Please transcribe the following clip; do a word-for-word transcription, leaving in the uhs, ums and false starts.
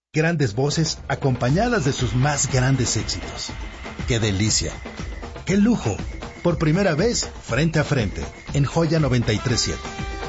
Grandes voces acompañadas de sus más grandes éxitos. ¡Qué delicia! ¡Qué lujo! Por primera vez, frente a frente, en Joya noventa y tres punto siete.